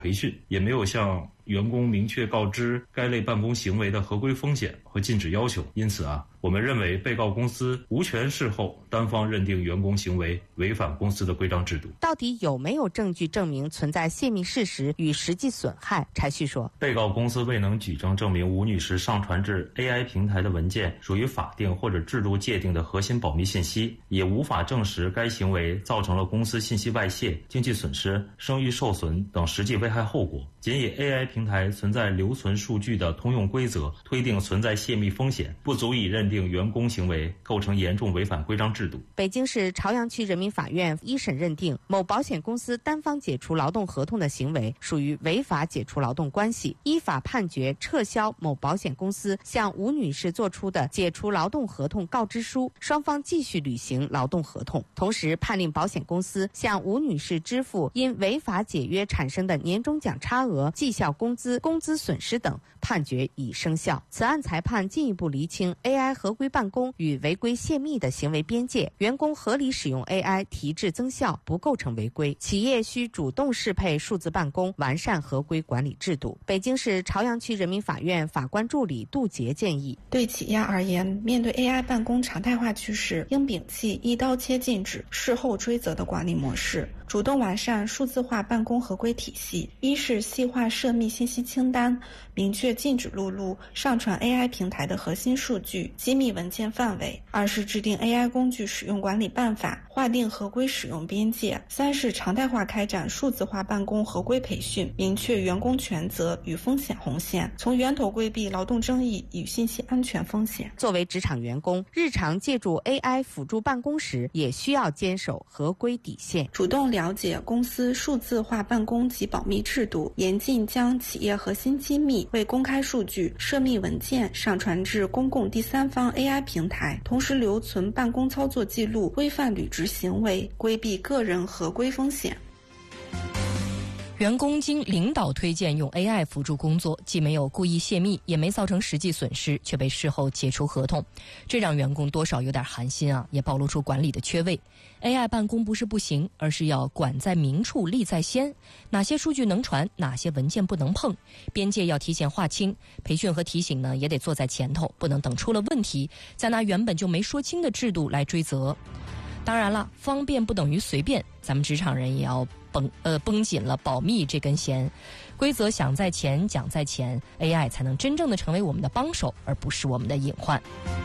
培训，也没有向员工明确告知该类办公行为的合规风险和禁止要求。因此我们认为被告公司无权事后单方认定员工行为违反公司的规章制度。 到底有没有证据证明存在泄密事实与实际损害？柴旭说， 被告公司未能举证明吴女士上传至 AI 平台的文件属于法定或者制度界定的核心保密信息，也无法证实该行为造成了公司信息外泄、经济损失、声誉受损等实际危害后果。仅以 AI 平台存在留存数据的通用规则推定存在泄密风险，不足以认定员工行为构成严重违反规章制度。 北京市朝阳区人民法院一审认定，某保险公司单方解除劳动合同的行为属于违法解除劳动关系，依法判决撤销某保险公司向吴女士作出的解除劳动合同告知书，双方继续履行劳动合同。同时判令保险公司向吴女士支付因违法解约产生的年终奖差额、绩效工资、工资损失等，判决已生效。此案裁判进一步厘清 AI 合规办公与违规泄密的行为边界，员工合理使用 AI 提质增效不构成违规，企业需主动适配数字办公，完善合规管理制度。北京市朝阳区人民法院法官助理杜杰建议， 对企业而言，面对 AI 办公常态化趋势，应摒弃一刀切禁止、事后追责的管理模式，主动完善数字化办公合规体系。一是细化涉密信息清单，明确禁止录入上传 AI 平台的核心数据、机密文件范围；二是制定 AI 工具使用管理办法，划定合规使用边界；三是常态化开展数字化办公合规培训，明确员工权责与风险红线，从源头规避劳动争议与信息安全风险。 作为职场员工，日常借助 AI 辅助办公时，也需要坚守合规底线， 主动了解公司数字化办公及保密制度，严禁将企业核心机密、未公开数据、涉密文件上传至公共第三方 AI 平台，同时留存办公操作记录，规范履职行为，规避个人合规风险。 员工经领导推荐用 AI 辅助工作，既没有故意泄密，也没造成实际损失，却被事后解除合同，这让员工多少有点寒心啊，也暴露出管理的缺位。AI 办公不是不行，而是要管在明处，利在先。哪些数据能传，哪些文件不能碰，边界要提前划清。培训和提醒呢，也得坐在前头，不能等出了问题，再拿原本就没说清的制度来追责。当然了，方便不等于随便，咱们职场人也要绷紧了保密这根弦，规则想在前，讲在前， AI 才能真正的成为我们的帮手，而不是我们的隐患。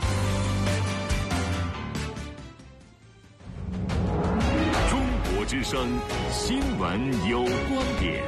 中国之声新闻有观点。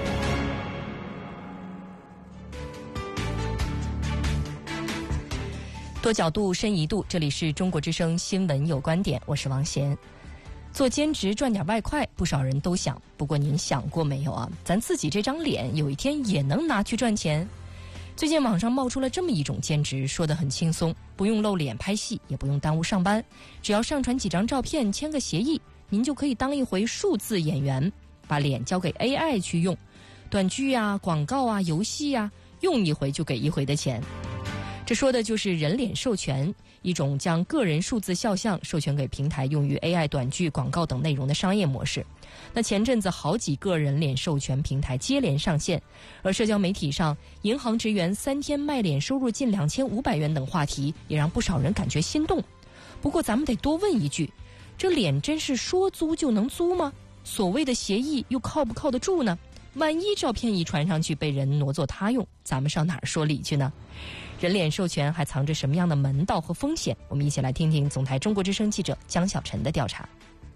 多角度深一度，这里是中国之声新闻有观点，我是王贤。做兼职赚点外快，不少人都想，不过您想过没有啊？咱自己这张脸有一天也能拿去赚钱。最近网上冒出了这么一种兼职，说得很轻松，不用露脸拍戏，也不用耽误上班，只要上传几张照片，签个协议，您就可以当一回数字演员，把脸交给 AI 去用，短剧啊、广告啊、游戏啊，用一回就给一回的钱。这说的就是人脸授权，一种将个人数字肖像授权给平台用于 AI 短剧、广告等内容的商业模式。那前阵子好几个人脸授权平台接连上线，而社交媒体上银行职员3天卖脸收入近2500元等话题，也让不少人感觉心动。不过咱们得多问一句，这脸真是说租就能租吗？所谓的协议又靠不靠得住呢？万一照片一传上去被人挪作他用，咱们上哪儿说理去呢？人脸授权还藏着什么样的门道和风险？我们一起来听听总台中国之声记者江小晨的调查。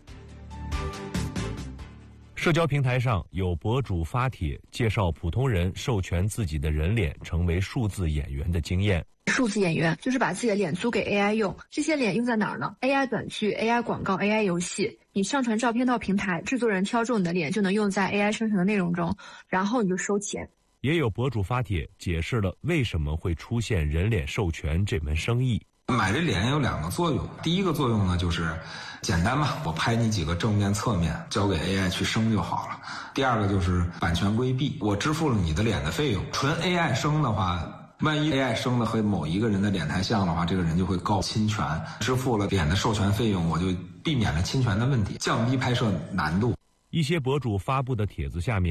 社交平台上有博主发帖介绍普通人授权自己的人脸成为数字演员的经验。 数字演员就是把自己的脸租给 AI 用，这些脸用在哪儿呢？ AI 短剧、AI 广告、AI 游戏，你上传照片到平台，制作人挑中你的脸就能用在 AI 生成的内容中，然后你就收钱。 也有博主发帖解释了为什么会出现人脸授权这门生意。 买这脸有2个作用，第一个作用呢就是简单嘛，我拍你几个正面侧面交给 AI 去生就好了。第二个就是版权规避，我支付了你的脸的费用，纯 AI 生的话，万一 AI 生的和某一个人的脸太像的话，这个人就会告侵权，支付了脸的授权费用，我就避免了侵权的问题，降低拍摄难度。 一些博主发布的帖子下面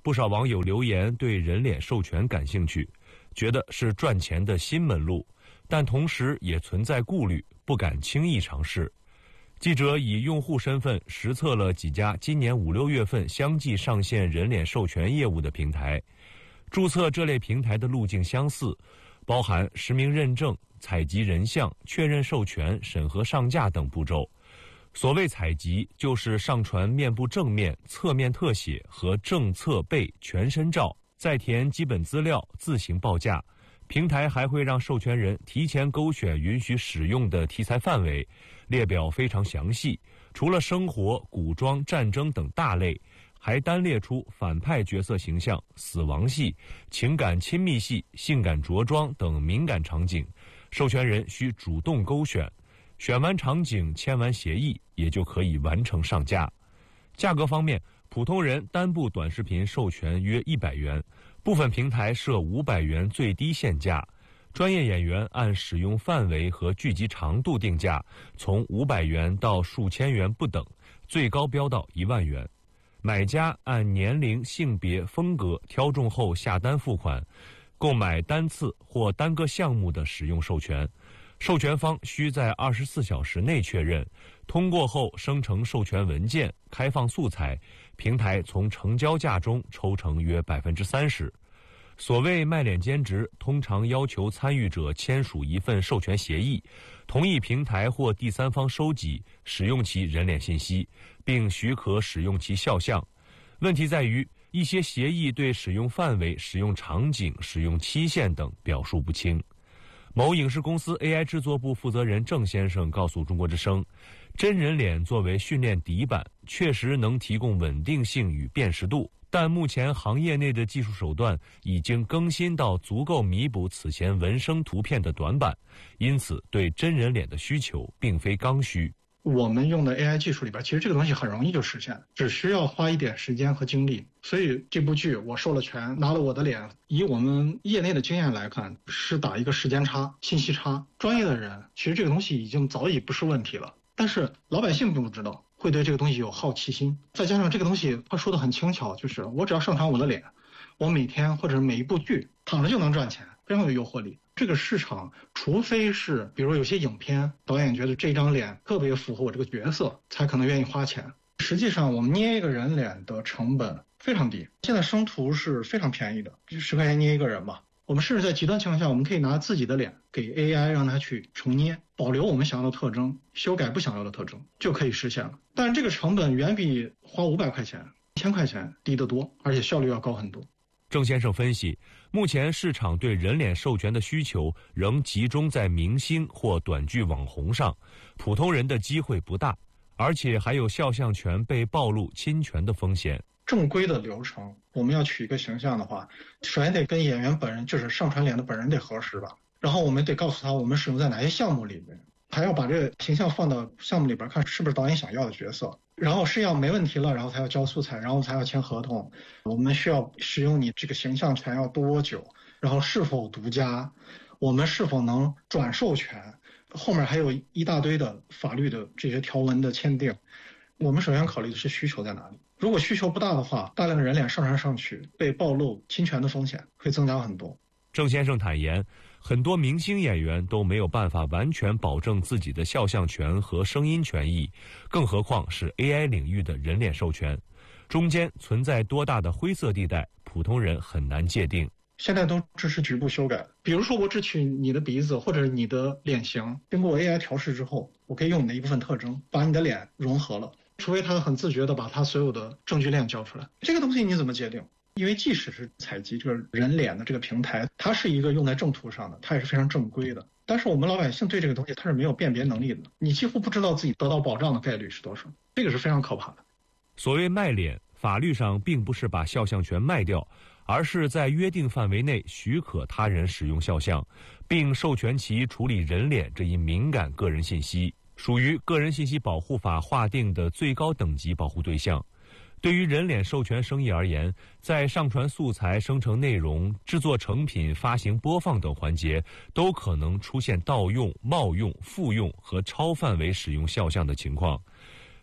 不少网友留言对人脸授权感兴趣，觉得是赚钱的新门路，但同时也存在顾虑，不敢轻易尝试。记者以用户身份实测了几家今年5、6月份相继上线人脸授权业务的平台。注册这类平台的路径相似，包含实名认证、采集人像、确认授权、审核上架等步骤。所谓采集，就是上传面部正面、侧面特写和正侧背全身照，再填基本资料，自行报价。平台还会让授权人提前勾选允许使用的题材范围，列表非常详细，除了生活、古装、战争等大类，还单列出反派角色形象、死亡戏、情感亲密戏、性感着装等敏感场景，授权人需主动勾选，选完场景签完协议，也就可以完成上架。价格方面，普通人单部短视频授权约100元，部分平台设500元最低限价，专业演员按使用范围和剧集长度定价，从500元到数千元不等，最高标到1万元。买家按年龄、性别、风格挑中后下单付款，购买单次或单个项目的使用授权。授权方需在24小时内确认，通过后生成授权文件，开放素材，平台从成交价中抽成约30%。所谓卖脸兼职，通常要求参与者签署一份授权协议，同意平台或第三方收集、使用其人脸信息，并许可使用其肖像。问题在于，一些协议对使用范围、使用场景、使用期限等表述不清。某影视公司 AI 制作部负责人郑先生告诉中国之声，真人脸作为训练底板，确实能提供稳定性与辨识度，但目前行业内的技术手段已经更新到足够弥补此前纹生图片的短板，因此对真人脸的需求并非刚需。 我们用的 AI 技术里边，其实这个东西很容易就实现，只需要花一点时间和精力。所以这部剧我授了权，拿了我的脸，以我们业内的经验来看，是打一个时间差、信息差。专业的人其实这个东西已经早已不是问题了，但是老百姓并不知道，会对这个东西有好奇心。再加上这个东西他说的很轻巧，就是我只要上传我的脸，我每天或者每一部剧躺着就能赚钱，非常有诱惑力。这个市场除非是比如有些影片导演觉得这张脸特别符合我这个角色，才可能愿意花钱。实际上我们捏一个人脸的成本非常低，现在生图是非常便宜的，10块钱捏一个人吧。我们甚至在极端情况下，我们可以拿自己的脸给 AI 让它去重捏，保留我们想要的特征，修改不想要的特征，就可以实现了。但是这个成本远比花500块钱、1000块钱低得多，而且效率要高很多。 郑先生分析，目前市场对人脸授权的需求仍集中在明星或短剧网红上，普通人的机会不大，而且还有肖像权被暴露侵权的风险。 正规的流程，我们要取一个形象的话，首先得跟演员本人，就是上传脸的本人得核实吧，然后我们得告诉他我们使用在哪些项目里面，还要把这个形象放到项目里边看是不是导演想要的角色，然后试样没问题了，然后才要交素材，然后才要签合同。我们需要使用你这个形象权要多久，然后是否独家，我们是否能转授权，后面还有一大堆的法律的这些条文的签订。我们首先考虑的是需求在哪里，如果需求不大的话，大量的人脸上传上去，被暴露侵权的风险会增加很多。 郑先生坦言，很多明星演员都没有办法完全保证自己的肖像权和声音权益，更何况是 AI 领域的人脸授权，中间存在多大的灰色地带，普通人很难界定。 现在都支持局部修改，比如说我只取你的鼻子或者你的脸型，经过 AI 调试之后，我可以用你的一部分特征把你的脸融合了，除非他很自觉的把他所有的证据链交出来。这个东西你怎么界定？因为即使是采集这个人脸的这个平台，它是一个用在正途上的，它也是非常正规的，但是我们老百姓对这个东西它是没有辨别能力的，你几乎不知道自己得到保障的概率是多少，这个是非常可怕的。 所谓卖脸，法律上并不是把肖像权卖掉，而是在约定范围内许可他人使用肖像，并授权其处理人脸这一敏感个人信息，属于个人信息保护法划定的最高等级保护对象。对于人脸授权生意而言，在上传素材、生成内容、制作成品、发行播放等环节，都可能出现盗用、冒用、复用和超范围使用肖像的情况。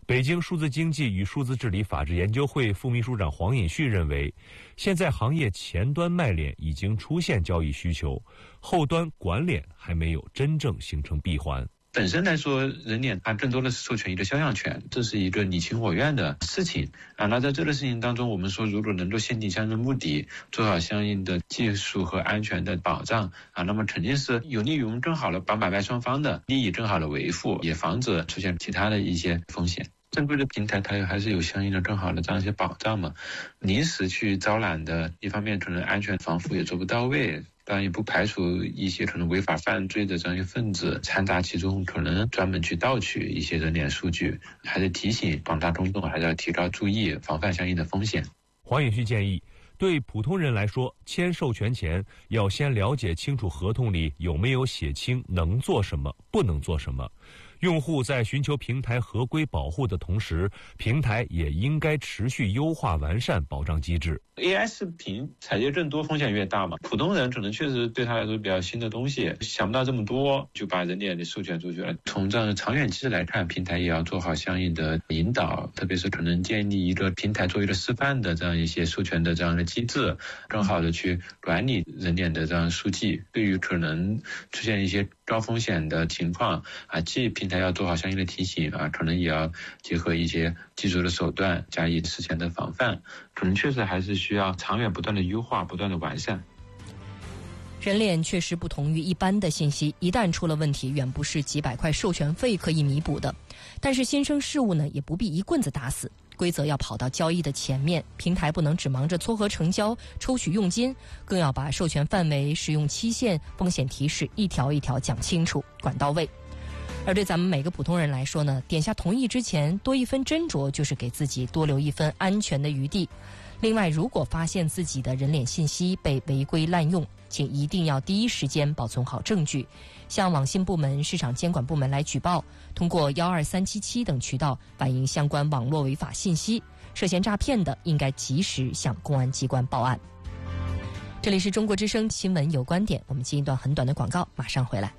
北京数字经济与数字治理法治研究会副秘书长黄尹旭认为，现在行业前端卖脸已经出现交易需求，后端管脸还没有真正形成闭环。 本身来说，人脸它更多的是授权一个肖像权，这是一个你情我愿的事情啊。那在这个事情当中，我们说如果能够限定相应的目的，做好相应的技术和安全的保障啊，那么肯定是有利于我们更好的把买卖双方的利益更好的维护，也防止出现其他的一些风险。正规的平台它还是有相应的更好的这样一些保障嘛。临时去招揽的，一方面可能安全防护也做不到位，当然也不排除一些可能违法犯罪的这样一些分子掺杂其中，可能专门去盗取一些人脸数据，还是提醒广大公众还是要提高注意，防范相应的风险。 黄尹旭建议，对普通人来说，签授权前要先了解清楚合同里有没有写清能做什么、不能做什么。用户在寻求平台合规保护的同时，平台也应该持续优化完善保障机制。 AI 视频采页更多，风险越大嘛。普通人可能确实对他来说比较新的东西，想不到这么多，就把人脸授权出去了。从这样的长远机制来看，平台也要做好相应的引导，特别是可能建立一个平台作为一个示范的这样一些授权的这样的机制，更好的去管理人脸的这样数据。对于可能出现一些高风险的情况啊，既平台要做好相应的提醒啊，可能也要结合一些技术的手段加以事前的防范，可能确实还是需要长远不断的优化、不断的完善。 人脸确实不同于一般的信息，一旦出了问题，远不是几百块授权费可以弥补的。但是新生事物呢，也不必一棍子打死，规则要跑到交易的前面，平台不能只忙着撮合成交、抽取佣金，更要把授权范围、使用期限、风险提示一条一条讲清楚，管到位。而对咱们每个普通人来说呢，点下同意之前多一分斟酌，就是给自己多留一分安全的余地。另外，如果发现自己的人脸信息被违规滥用，请一定要第一时间保存好证据，向网信部门、市场监管部门来举报，通过12377等渠道反映相关网络违法信息。涉嫌诈骗的，应该及时向公安机关报案。这里是中国之声新闻有观点，我们进一段很短的广告，马上回来。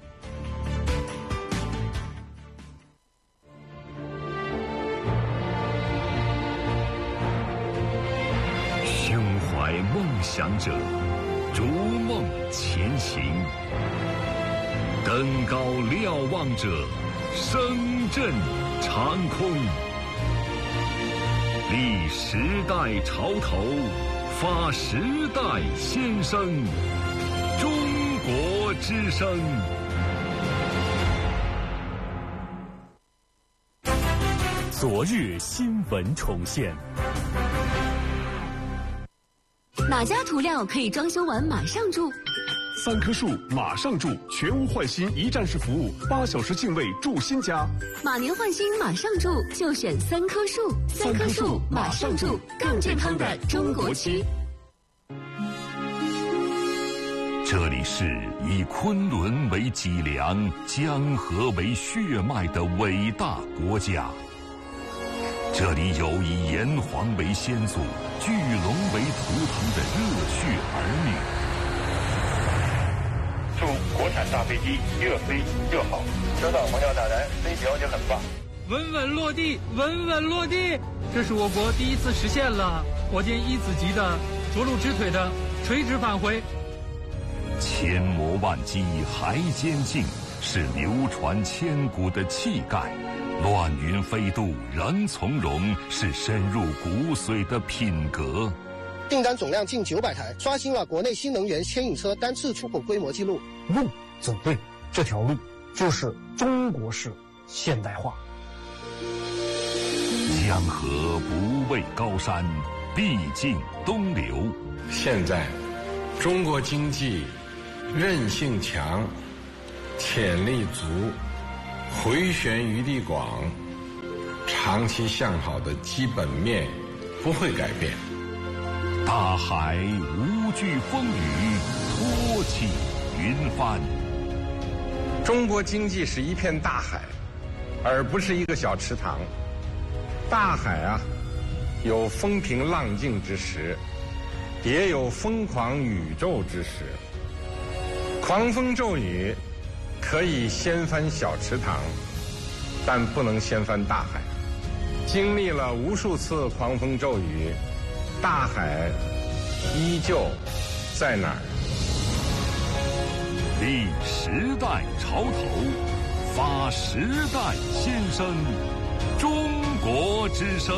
胸怀梦想者，逐梦前行；登高瞭望者，声震长空。立时代潮头，发时代先声。中国之声。 昨日新闻重现。 哪家涂料可以装修完马上住 ？3棵树马上住，全屋换新一站式服务，8小时净位住新家。 马年换新马上住，就选3棵树。3棵树马上住，更健康的中国区。 这里是以昆仑为脊梁、江河为血脉的伟大国家。这里有以炎黄为先祖、巨龙为图腾的热血儿女。 祝国产大飞机越飞越好，收到黄教打来，飞行也很棒， 稳稳落地，稳稳落地。这是我国第一次实现了火箭1子级的着陆直腿的垂直返回。 千磨万击还坚劲，是流传千古的气概。乱云飞渡人从容，是深入骨髓的品格。 订单总量近900台，刷新了国内新能源牵引车单次出口规模记录。 路走对，这条路就是中国式现代化。 江河不畏高山，必尽东流。 现在，中国经济韧性强，潜力足，回旋余地广，长期向好的基本面不会改变。 大海无惧风雨，托起云帆。 中国经济是一片大海，而不是一个小池塘。大海啊，有风平浪静之时，也有疯狂宇宙之时。狂风骤雨可以掀翻小池塘，但不能掀翻大海。 经历了无数次狂风骤雨，大海依旧在哪儿？ 立时代潮头，发时代新生，中国之声。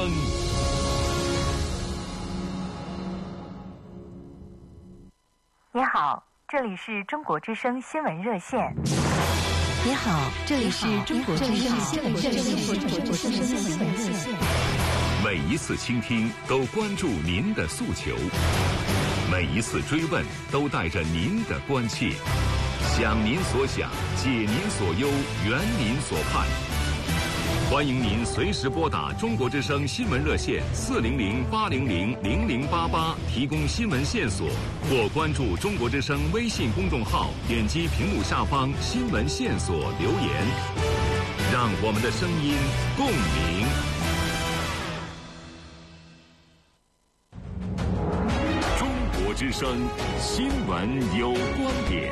你好，这里是中国之声新闻热线。 你好，这里是中国之声新闻热线。 每一次倾听都关注您的诉求，每一次追问都带着您的关切，想您所想，解您所忧，圆您所盼。欢迎您随时拨打中国之声新闻热线400-800-0088提供新闻线索，或关注中国之声微信公众号，点击屏幕下方新闻线索留言，让我们的声音共鸣。中国之声新闻有观点。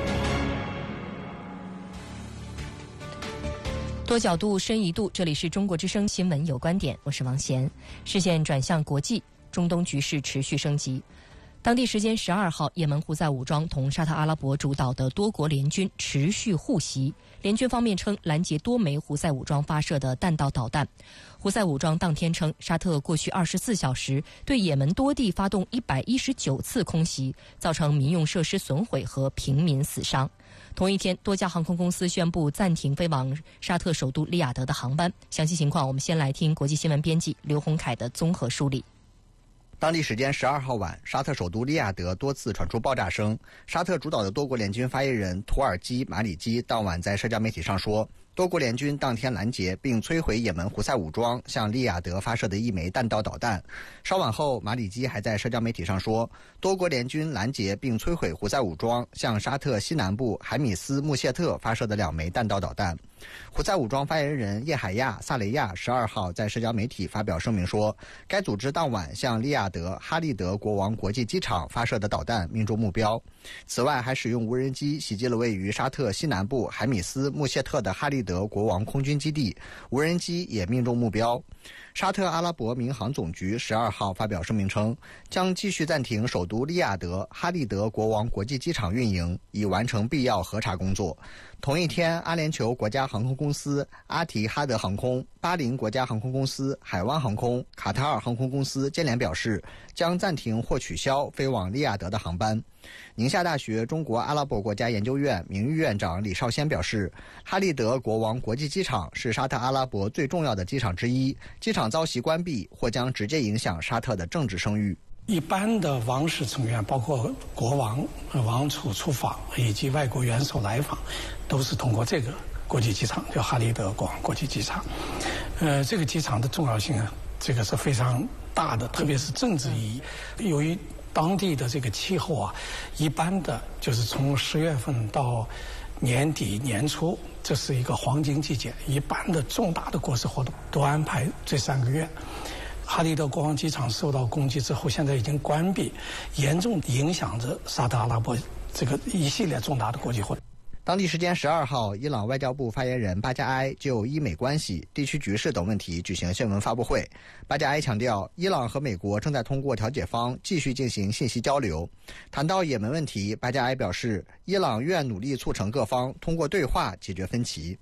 多角度，深一度，这里是中国之声新闻有观点，我是王贤。视线转向国际，中东局势持续升级。当地时间12号，也门胡塞武装同沙特阿拉伯主导的多国联军持续互袭。联军方面称拦截多枚胡塞武装发射的弹道导弹。胡塞武装当天称，沙特过去24小时对也门多地发动119次空袭，造成民用设施损毁和平民死伤。同一天，多家航空公司宣布暂停飞往沙特首都利雅得的航班。详细情况，我们先来听国际新闻编辑刘洪凯的综合梳理。 当地时间12号晚，沙特首都利雅得多次传出爆炸声。沙特主导的多国联军发言人图尔基·马里基当晚在社交媒体上说，多国联军当天拦截并摧毁也门胡塞武装向利雅得发射的1枚弹道导弹。稍晚后，马里基还在社交媒体上说，多国联军拦截并摧毁胡塞武装向沙特西南部海米斯穆谢特发射的2枚弹道导弹。胡塞武装发言人叶海亚·萨雷亚12号在社交媒体发表声明说，该组织当晚向利雅得哈利德国王国际机场发射的导弹命中目标。此外，还使用无人机袭击了位于沙特西南部海米斯穆谢特的哈利德国王空军基地，无人机也命中目标。沙特阿拉伯民航总局12号发表声明称，将继续暂停首都利雅得哈利德国王国际机场运营，以完成必要核查工作。同一天，阿联酋国家航空公司、阿提哈德航空、巴林国家航空公司、海湾航空、卡塔尔航空公司接连表示，将暂停或取消飞往利雅得的航班。宁夏大学中国阿拉伯国家研究院名誉院长李少先表示，哈利德国王国际机场是沙特阿拉伯最重要的机场之一，机场遭袭关闭或将直接影响沙特的政治声誉。 一般的王室成员，包括国王、王储出访以及外国元首来访，都是通过这个国际机场，叫哈利德国王国际机场。这个机场的重要性啊，这个是非常大的，特别是政治意义。由于当地的这个气候啊，一般的就是从10月份到年底年初，这是一个黄金季节，一般的重大的国事活动都安排这3个月。哈利德国王机场受到攻击之后，现在已经关闭，严重影响着沙特阿拉伯这个一系列重大的国际活动。 当地时间12号，伊朗外交部发言人巴加埃就伊美关系、地区局势等问题举行新闻发布会。巴加埃强调，伊朗和美国正在通过调解方继续进行信息交流。谈到也门问题，巴加埃表示，伊朗愿努力促成各方通过对话解决分歧。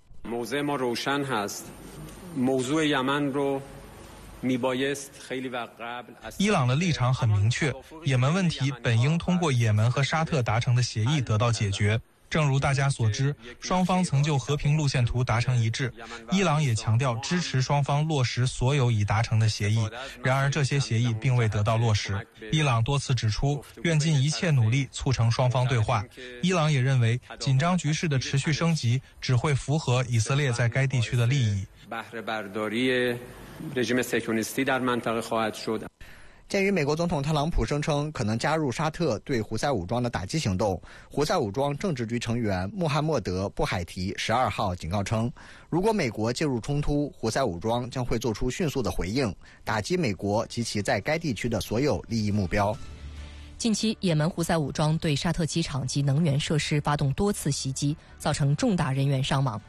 伊朗的立场很明确，也门问题本应通过也门和沙特达成的协议得到解决。正如大家所知，双方曾就和平路线图达成一致，伊朗也强调支持双方落实所有已达成的协议。然而这些协议并未得到落实。伊朗多次指出，愿尽一切努力促成双方对话。伊朗也认为，紧张局势的持续升级只会符合以色列在该地区的利益。 鉴于美国总统特朗普声称可能加入沙特对胡塞武装的打击行动，胡塞武装政治局成员穆罕默德·布海提12号警告称，如果美国介入冲突，胡塞武装将会做出迅速的回应，打击美国及其在该地区的所有利益目标。 近期，也门胡塞武装对沙特机场及能源设施发动多次袭击，造成重大人员伤亡。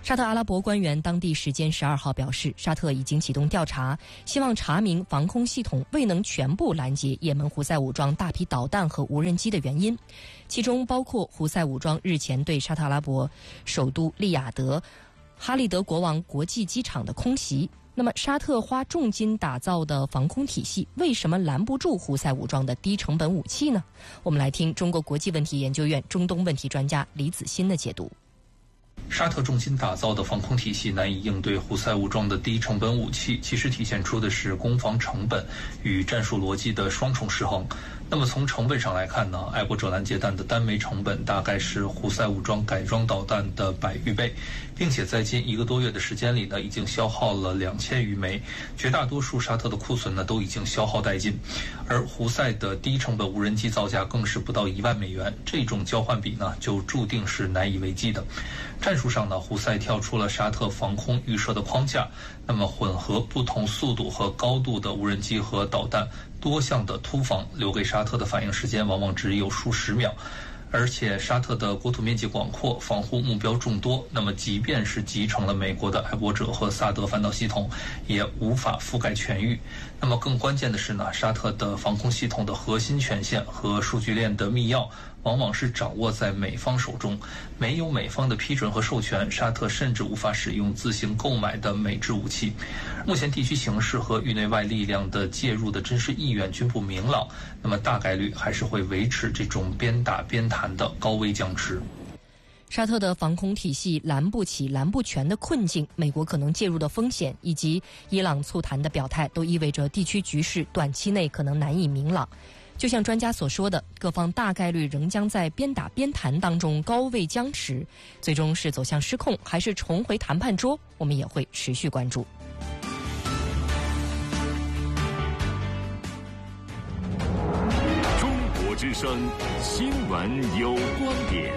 沙特阿拉伯官员当地时间12号表示，沙特已经启动调查，希望查明防空系统未能全部拦截也门胡塞武装大批导弹和无人机的原因，其中包括胡塞武装日前对沙特阿拉伯首都利雅得哈利德国王国际机场的空袭。那么沙特花重金打造的防空体系为什么拦不住胡塞武装的低成本武器呢？我们来听中国国际问题研究院中东问题专家李子欣的解读。 沙特重金打造的防空体系难以应对胡塞武装的低成本武器，其实体现出的是攻防成本与战术逻辑的双重失衡。那么从成本上来看呢，爱国者拦截弹的单枚成本大概是胡塞武装改装导弹的100余倍，并且在近1个多月的时间里呢，已经消耗了2000余枚，绝大多数沙特的库存呢都已经消耗殆尽。而胡塞的低成本无人机造价更是不到1万美元，这种交换比呢就注定是难以为继的。战术上呢，胡塞跳出了沙特防空预设的框架，那么混合不同速度和高度的无人机和导弹，多项的突防留给沙特的反应时间往往只有数十秒。而且沙特的国土面积广阔，防护目标众多，那么即便是集成了美国的爱国者和萨德反导系统，也无法覆盖全域。那么更关键的是呢，沙特的防空系统的核心权限和数据链的密钥往往是掌握在美方手中，没有美方的批准和授权，沙特甚至无法使用自行购买的美制武器。目前地区形势和域内外力量的介入的真实意愿均不明朗，那么大概率还是会维持这种边打边谈的高危僵持。 沙特的防空体系拦不起、拦不全的困境，美国可能介入的风险，以及伊朗促谈的表态，都意味着地区局势短期内可能难以明朗。就像专家所说的，各方大概率仍将在边打边谈当中高位僵持，最终是走向失控，还是重回谈判桌，我们也会持续关注。 中国之声新闻有观点。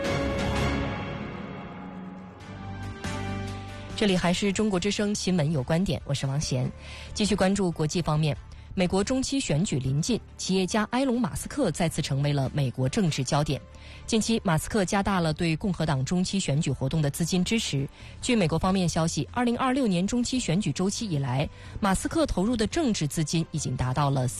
这里还是中国之声新闻有观点，我是王贤。继续关注国际方面，美国中期选举临近，企业家埃隆·马斯克再次成为了美国政治焦点。近期，马斯克加大了对共和党中期选举活动的资金支持。据美国方面消息，2026年中期选举周期以来，马斯克投入的政治资金已经达到了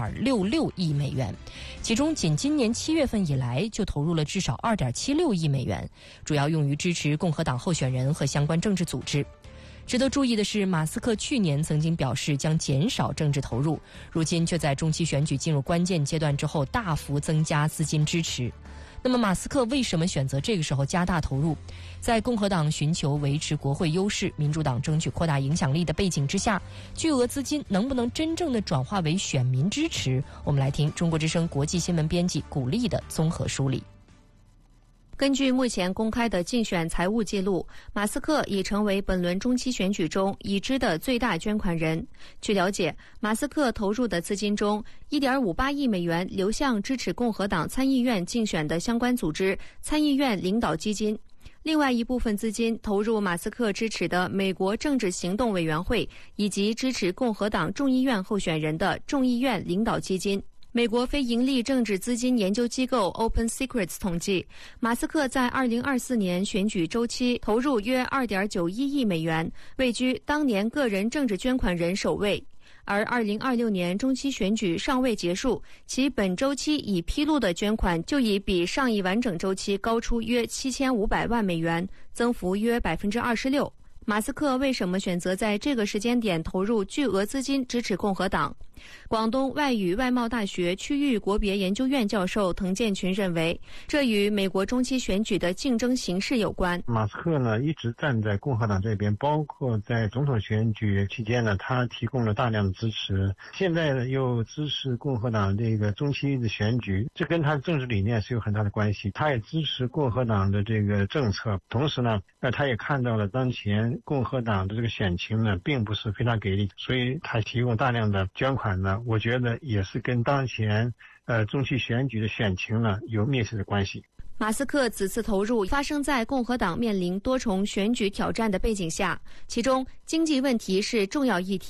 3.66亿美元，其中仅今年7月份以来就投入了至少2.76亿美元，主要用于支持共和党候选人和相关政治组织。值得注意的是，马斯克去年曾经表示将减少政治投入，如今却在中期选举进入关键阶段之后大幅增加资金支持。那么马斯克为什么选择这个时候加大投入？在共和党寻求维持国会优势，民主党争取扩大影响力的背景之下，巨额资金能不能真正的转化为选民支持？我们来听中国之声国际新闻编辑古丽的综合梳理。 根据目前公开的竞选财务记录，马斯克已成为本轮中期选举中已知的最大捐款人。据了解，马斯克投入的资金中，1.58亿美元流向支持共和党参议院竞选的相关组织参议院领导基金，另外一部分资金投入马斯克支持的美国政治行动委员会以及支持共和党众议院候选人的众议院领导基金。美国非营利政治资金研究机构 Open Secrets 统计，马斯克在2024年选举周期投入约2.91亿美元，位居当年个人政治捐款人首位。而2026年中期选举尚未结束，其本周期已披露的捐款就已比上一完整周期高出约7500万美元，增幅约26%。马斯克为什么选择在这个时间点投入巨额资金支持共和党？广东外语外贸大学区域国别研究院教授滕建群认为，这与美国中期选举的竞争形势有关。 马斯克呢一直站在共和党这边，包括在总统选举期间呢，他提供了大量的支持，现在呢又支持共和党这个中期的选举，这跟他的政治理念是有很大的关系。他也支持共和党的这个政策，同时呢他也看到了当前共和党的这个选情呢并不是非常给力，所以他提供大量的捐款呢，我觉得也是跟当前中期选举的选情呢有密切的关系。 马斯克此次投入发生在共和党面临多重选举挑战的背景下，其中经济问题是重要议题，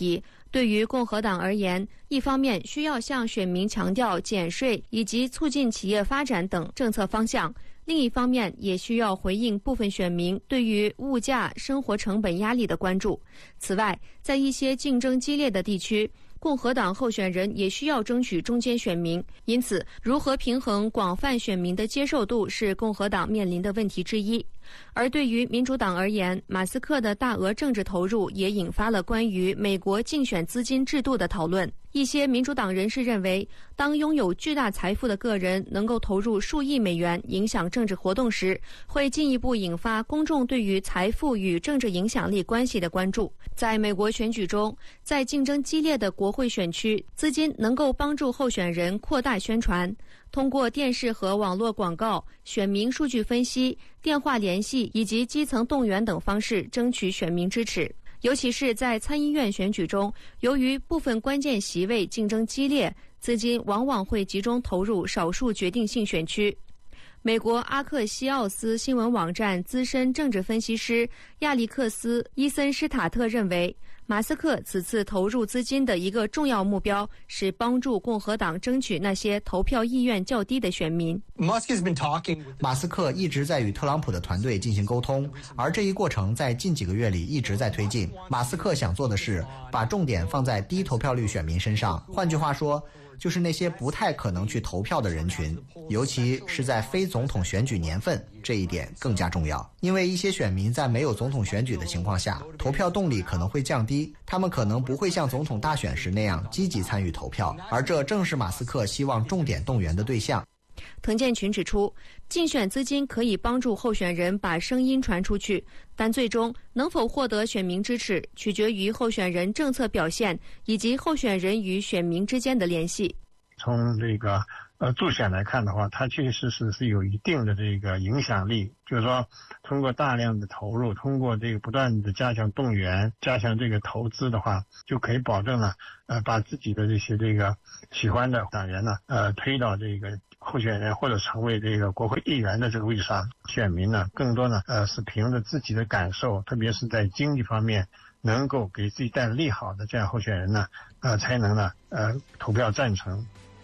对于共和党而言，一方面需要向选民强调减税以及促进企业发展等政策方向，另一方面也需要回应部分选民对于物价、生活成本压力的关注。此外，在一些竞争激烈的地区，共和党候选人也需要争取中间选民，因此如何平衡广泛选民的接受度是共和党面临的问题之一。而对于民主党而言，马斯克的大额政治投入也引发了关于美国竞选资金制度的讨论。一些民主党人士认为，当拥有巨大财富的个人能够投入数亿美元影响政治活动时，会进一步引发公众对于财富与政治影响力关系的关注。在美国选举中，在竞争激烈的国会选区，资金能够帮助候选人扩大宣传，通过电视和网络广告、选民数据分析、电话联系以及基层动员等方式争取选民支持。尤其是在参议院选举中，由于部分关键席位竞争激烈，资金往往会集中投入少数决定性选区。美国阿克西奥斯新闻网站资深政治分析师亚历克斯·伊森施塔特认为，马斯克此次投入资金的一个重要目标是帮助共和党争取那些投票意愿较低的选民。 马斯克一直在与特朗普的团队进行沟通，而这一过程在近几个月里一直在推进。马斯克想做的是把重点放在低投票率选民身上，换句话说，就是那些不太可能去投票的人群，尤其是在非总统选举年份，这一点更加重要。因为一些选民在没有总统选举的情况下，投票动力可能会降低，他们可能不会像总统大选时那样积极参与投票，而这正是马斯克希望重点动员的对象。 滕建群指出，竞选资金可以帮助候选人把声音传出去，但最终能否获得选民支持，取决于候选人政策表现以及候选人与选民之间的联系。 从这个助选来看的话，它确实是有一定的这个影响力，就是说通过大量的投入，通过这个不断的加强动员，加强这个投资的话，就可以保证了把自己的这些这个喜欢的党员呢推到这个候选人或者成为这个国会议员的这个位置上。选民呢更多呢是凭着自己的感受，特别是在经济方面能够给自己带来利好的这样候选人呢才能呢投票赞成。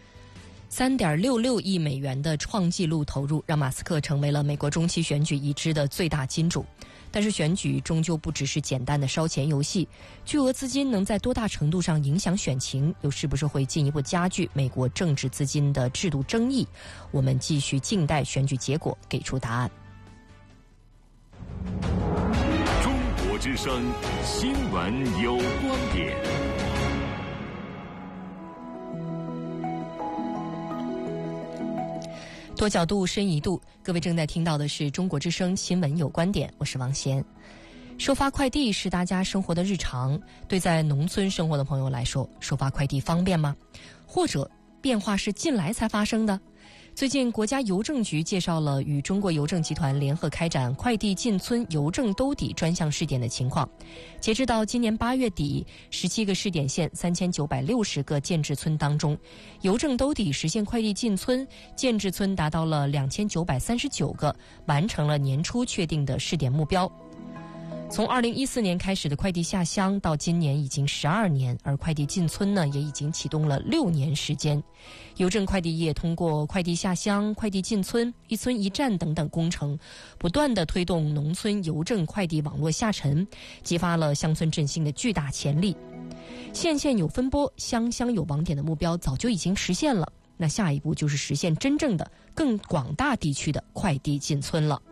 3.66亿美元的创纪录投入，让马斯克成为了美国中期选举已知的最大金主。但是选举终究不只是简单的烧钱游戏，巨额资金能在多大程度上影响选情，又是不是会进一步加剧美国政治资金的制度争议？我们继续静待选举结果给出答案。 中国之声新闻有观点。 多角度，深一度。各位正在听到的是中国之声新闻有观点，我是王贤。收发快递是大家生活的日常，对在农村生活的朋友来说，收发快递方便吗？或者变化是近来才发生的？最近国家邮政局介绍了与中国邮政集团联合开展快递进村邮政兜底专项试点的情况。截至到今年8月底，17个试点县3960个建制村当中，邮政兜底实现快递进村建制村达到了2939个，完成了年初确定的试点目标。从2014年开始的快递下乡到今年已经12年，而快递进村呢也已经启动了6年时间。邮政快递业通过快递下乡、快递进村、一村一站等等工程，不断地推动农村邮政快递网络下沉，激发了乡村振兴的巨大潜力。县县有分拨、乡乡有网点的目标早就已经实现了，那下一步就是实现真正的更广大地区的快递进村了。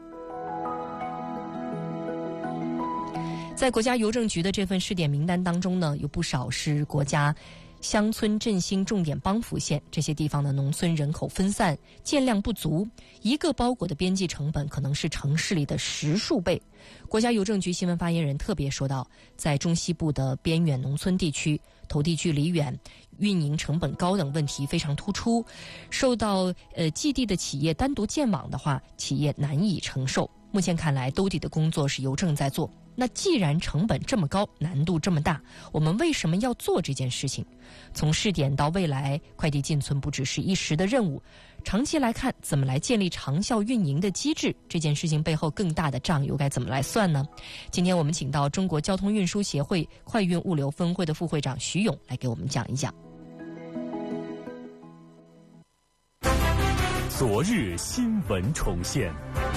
在国家邮政局的这份试点名单当中呢，有不少是国家乡村振兴重点帮扶县，这些地方的农村人口分散，建量不足，一个包裹的边际成本可能是城市里的10数倍。国家邮政局新闻发言人特别说到，在中西部的边远农村地区，投递距离远、运营成本高等问题非常突出，受到寄递的企业单独建网的话，企业难以承受。目前看来，兜底的工作是邮政在做。那既然成本这么高，难度这么大，我们为什么要做这件事情？从试点到未来，快递进村不只是一时的任务， 长期来看，怎么来建立长效运营的机制？这件事情背后更大的账又该怎么来算呢？今天我们请到中国交通运输协会快运物流分会的副会长徐勇来给我们讲一讲。 昨日新闻重现。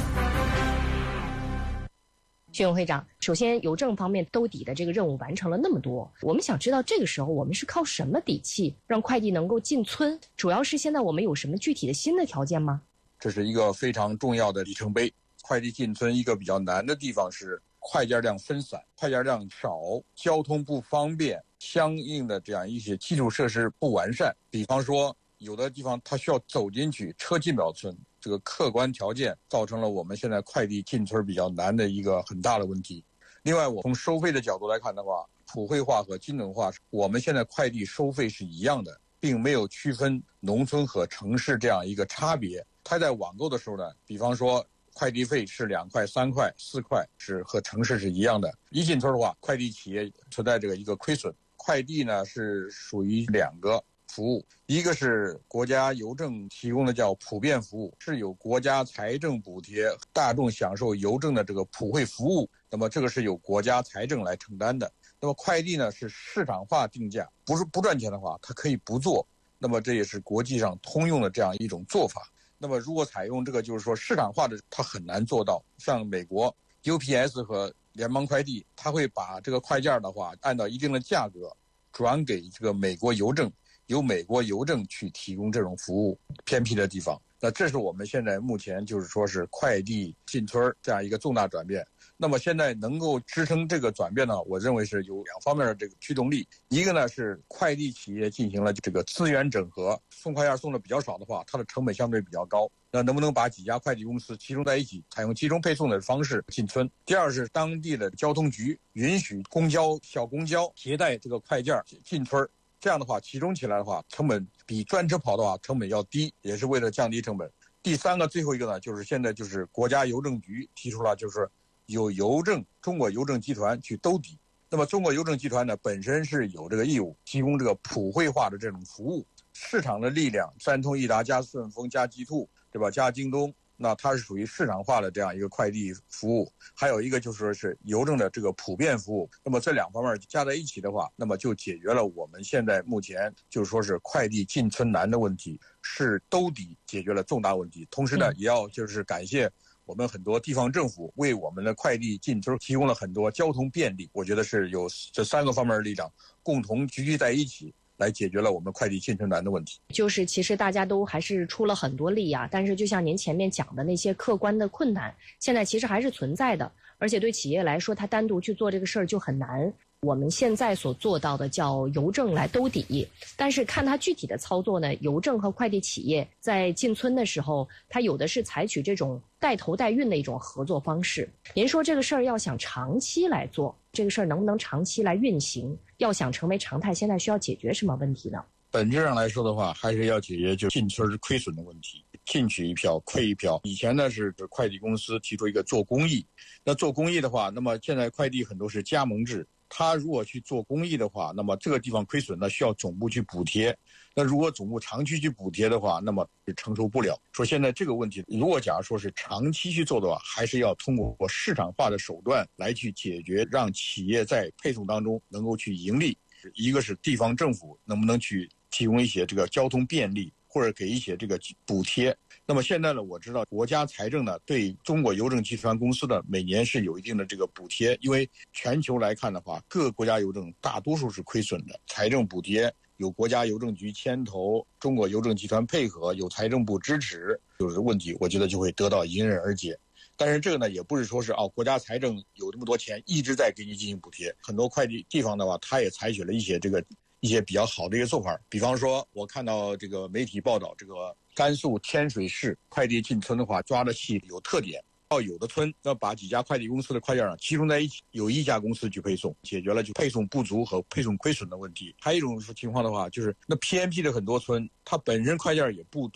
徐勇会长，首先邮政方面兜底的这个任务完成了那么多，我们想知道这个时候我们是靠什么底气让快递能够进村？主要是现在我们有什么具体的新的条件吗？ 这是一个非常重要的里程碑。快递进村一个比较难的地方是快件量分散，快件量少，交通不方便，相应的这样一些基础设施不完善。比方说有的地方它需要走进去，车进不了村，这个客观条件造成了我们现在快递进村比较难的一个很大的问题。另外，我从收费的角度来看的话，普惠化和精准化，我们现在快递收费是一样的，并没有区分农村和城市这样一个差别。它在网购的时候呢，比方说快递费是2块、3块、4块，是和城市是一样的。一进村的话，快递企业存在这个一个亏损。快递呢是属于2个服务，一个是国家邮政提供的叫普遍服务，是有国家财政补贴，大众享受邮政的这个普惠服务，那么这个是由国家财政来承担的。那么快递呢是市场化定价，不是不赚钱的话它可以不做，那么这也是国际上通用的这样一种做法。那么如果采用这个就是说市场化的，它很难做到。像美国 UPS 和联邦快递，它会把这个快件的话按照一定的价格转给这个美国邮政，由美国邮政去提供这种服务，偏僻的地方。那这是我们现在目前就是说是快递进村这样一个重大转变。那么现在能够支撑这个转变呢，我认为是有2方面的这个驱动力。一个呢是快递企业进行了这个资源整合，送快件送的比较少的话，它的成本相对比较高。那能不能把几家快递公司集中在一起，采用集中配送的方式进村？第二是当地的交通局允许公交、小公交携带这个快件进村，这样的话集中起来的话，成本比专车跑的话成本要低，也是为了降低成本。第三个最后一个呢，就是现在就是国家邮政局提出了，就是由中国邮政集团去兜底。那么中国邮政集团呢本身是有这个义务提供这个普惠化的这种服务，市场的力量，三通一达加顺丰加极兔，对吧？加京东，那它是属于市场化的这样一个快递服务。还有一个就是说是邮政的这个普遍服务。那么这2方面加在一起的话，那么就解决了我们现在目前就是说是快递进村难的问题，是兜底解决了重大问题。同时呢，也要就是感谢我们很多地方政府为我们的快递进村提供了很多交通便利。我觉得是有这3个方面的力量共同聚在一起，来解决了我们快递进村难的问题。 就是其实大家都还是出了很多力啊，但是就像您前面讲的那些客观的困难，现在其实还是存在的，而且对企业来说，它单独去做这个事儿就很难。我们现在所做到的叫邮政来兜底，但是看它具体的操作呢，邮政和快递企业在进村的时候，它有的是采取这种带头带运的一种合作方式。您说这个事儿要想长期来做，这个事儿能不能长期来运行？要想成为常态，现在需要解决什么问题呢？ 本质上来说的话，还是要解决就进村亏损的问题。进取一票亏一票。以前呢是快递公司提出一个做公益，那做公益的话，那么现在快递很多是加盟制，他如果去做公益的话，那么这个地方亏损呢需要总部去补贴。那如果总部长期去补贴的话，那么是承受不了。说现在这个问题，如果假如说是长期去做的话，还是要通过市场化的手段来去解决，让企业在配送当中能够去盈利。一个是地方政府能不能去提供一些这个交通便利，或者给一些这个补贴。那么现在呢，我知道国家财政呢对中国邮政集团公司的每年是有一定的这个补贴，因为全球来看的话，各国家邮政大多数是亏损的，财政补贴有国家邮政局牵头，中国邮政集团配合，有财政部支持，就是问题我觉得就会得到迎刃而解。但是这个呢，也不是说是国家财政有这么多钱一直在给你进行补贴，很多快递地方的话，他也采取了一些比较好的一个做法。比方说，我看到这个媒体报道，这个甘肃天水市快递进村的话，抓的细有特点。到有的村要把几家快递公司的快件集中在一起，有一家公司去配送，解决了就配送不足和配送亏损的问题。还有一种情况的话，就是那偏僻的很多村，它本身快件也不多，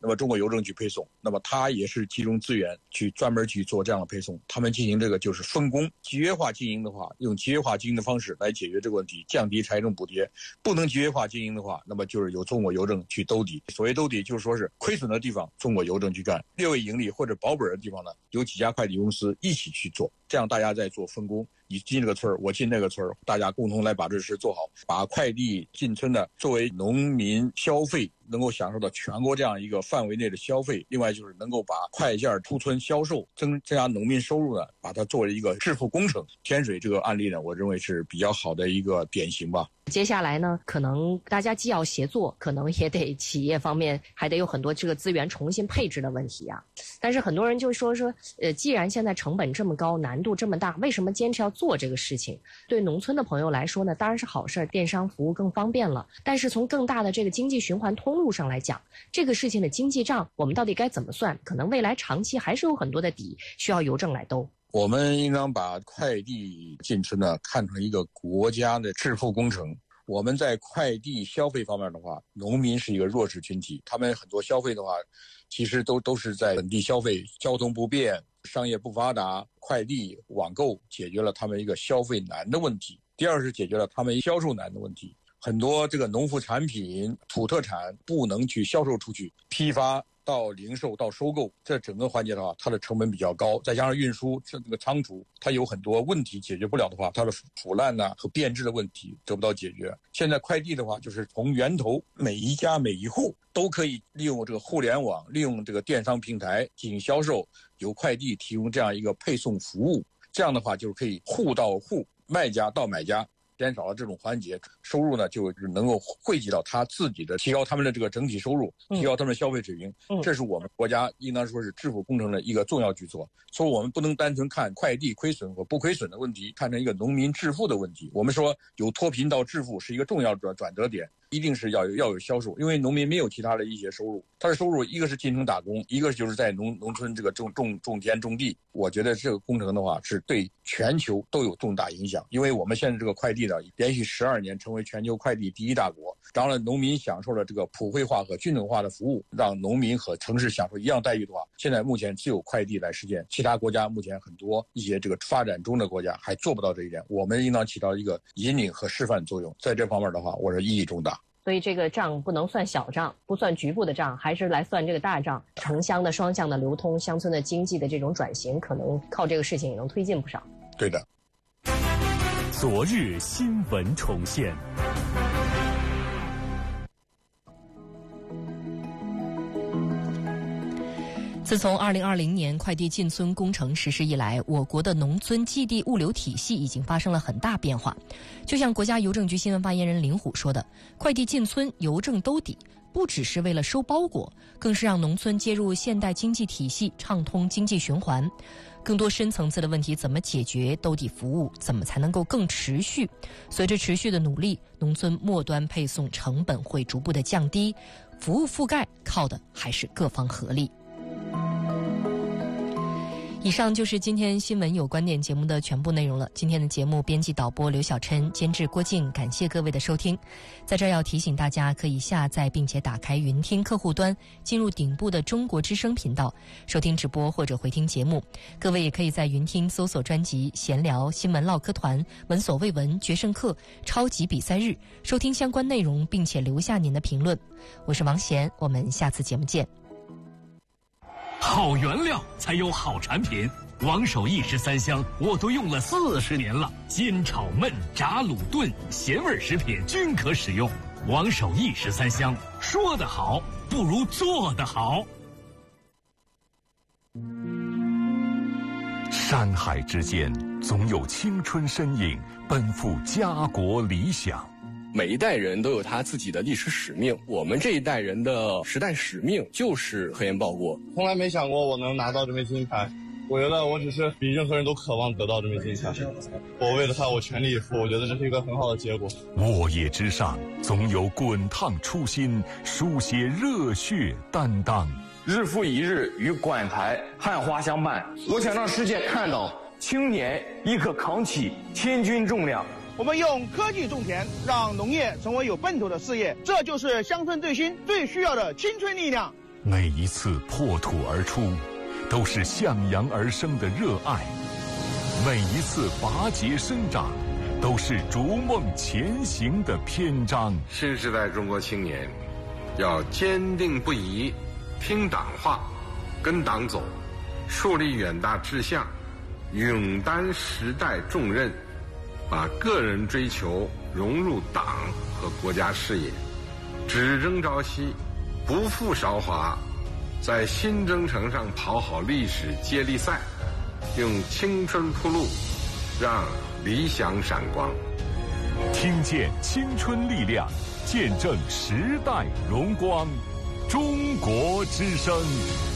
那么中国邮政去配送，那么它也是集中资源去专门去做这样的配送。他们进行这个就是分工，集约化经营的话，用集约化经营的方式来解决这个问题，降低财政补贴。不能集约化经营的话，那么就是由中国邮政去兜底。所谓兜底，就是说是亏损的地方中国邮政去干，略微盈利或者保本的地方呢，有几家快递公司一起去做，这样大家在做分工。你进这个村我进那个村，大家共同来把这事做好，把快递进村的作为农民消费能够享受到全国这样一个范围内的消费。另外就是能够把快件出村销售，增加农民收入呢，把它作为一个致富工程。天水这个案例呢，我认为是比较好的一个典型吧。 接下来呢，可能大家既要协作，可能也得企业方面还得有很多这个资源重新配置的问题啊。但是很多人就说，既然现在成本这么高，难度这么大，为什么坚持要做这个事情？对农村的朋友来说呢，当然是好事，电商服务更方便了。但是从更大的这个经济循环通路上来讲，这个事情的经济账我们到底该怎么算？可能未来长期还是有很多的底需要邮政来兜。 我们应当把快递进村呢看成一个国家的致富工程。我们在快递消费方面的话，农民是一个弱势群体，他们很多消费的话，其实都是在本地消费，交通不便，商业不发达，快递网购解决了他们一个消费难的问题。第二是解决了他们销售难的问题。很多这个农副产品、土特产不能去销售出去，批发到零售到收购，这整个环节的话，它的成本比较高，再加上运输这个仓储，它有很多问题解决不了的话，它的腐烂呐和变质的问题得不到解决。现在快递的话，就是从源头每一家每一户都可以利用这个互联网，利用这个电商平台进行销售，由快递提供这样一个配送服务，这样的话就是可以户到户，卖家到买家。减少了这种环节，收入呢就是能够汇集到他自己的，提高他们的这个整体收入，提高他们的消费水平。这是我们国家应当说是致富工程的一个重要举措。所以我们不能单纯看快递亏损和不亏损的问题，看成一个农民致富的问题。我们说由脱贫到致富是一个重要转折点，一定是要有销售，因为农民没有其他的一些收入，他的收入一个是进城打工，一个就是在农村这个种田种地。我觉得这个工程的话是对全球都有重大影响，因为我们现在这个快递呢，连续12年成为全球快递第一大国，让了农民享受了这个普惠化和均等化的服务，让农民和城市享受一样待遇的话，现在目前只有快递来实现，其他国家目前很多一些这个发展中的国家还做不到这一点，我们应当起到一个引领和示范作用，在这方面的话，我是意义重大。 所以这个账不能算小账，不算局部的账，还是来算这个大账。城乡的双向的流通，乡村的经济的这种转型，可能靠这个事情也能推进不少。 对的。 昨日新闻重现。 自从2020年快递进村工程实施以来，我国的农村寄递物流体系已经发生了很大变化。就像国家邮政局新闻发言人林虎说的，快递进村邮政兜底不只是为了收包裹，更是让农村接入现代经济体系，畅通经济循环。更多深层次的问题怎么解决？兜底服务怎么才能够更持续？随着持续的努力，农村末端配送成本会逐步的降低，服务覆盖靠的还是各方合力。以上就是今天新闻有观点节目的全部内容了。今天的节目编辑导播刘晓琛，监制郭靖，感谢各位的收听。在这儿要提醒大家，可以下载并且打开云听客户端，进入顶部的中国之声频道，收听直播或者回听节目。各位也可以在云听搜索专辑闲聊、新闻唠嗑团、闻所未闻、决胜客、超级比赛日，收听相关内容，并且留下您的评论。我是王贤，我们下次节目见。 好原料才有好产品，王守义13香我都用了40年了，煎炒焖炸卤炖咸味食品均可使用。王守义13香，说得好不如做得好。 山海之间总有青春身影奔赴家国理想。 每一代人都有他自己的历史使命，我们这一代人的时代使命就是核盐报国。 从来没想过我能拿到这枚金牌，我觉得我只是比任何人都渴望得到这枚金牌。我为了他，我全力以赴，我觉得这是一个很好的结果。 沃野之上，总有滚烫初心，书写热血担当。 日复一日与管台汉花相伴，我想让世界看到青年亦可扛起千钧重量。 我们用科技种田，让农业成为有奔头的事业，这就是乡村振兴最需要的青春力量。 每一次破土而出，都是向阳而生的热爱；每一次拔节生长，都是逐梦前行的篇章。 新时代中国青年要坚定不移，听党话，跟党走，树立远大志向，勇担时代重任，把个人追求融入党和国家事业，只争朝夕，不负韶华，在新征程上跑好历史接力赛，用青春铺路，让理想闪光。 听见青春力量，见证时代荣光。中国之声。